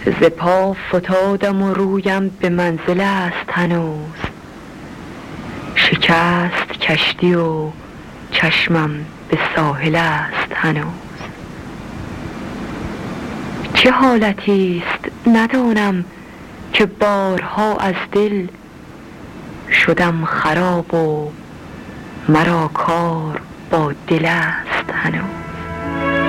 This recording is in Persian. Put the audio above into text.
ز پا فتادم و رویم به منزل است هنوز، شکست کشتی و چشمم به ساحل است هنوز. چه حالتی است ندانم که بارها از دل شدم خراب و مرا کار با دل است هنوز.